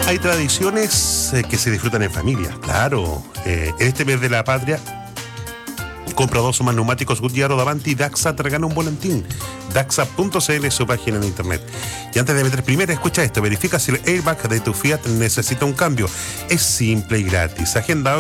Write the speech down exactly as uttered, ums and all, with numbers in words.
Hay tradiciones eh, que se disfrutan en familia, claro. Eh, en este mes de la patria, compra dos o más neumáticos Goodyear o Davanti y Daxa te regala un volantín. Daxa punto c l es su página en internet. Y antes de meter primera, escucha esto. Verifica si el airbag de tu Fiat necesita un cambio. Es simple y gratis. Agenda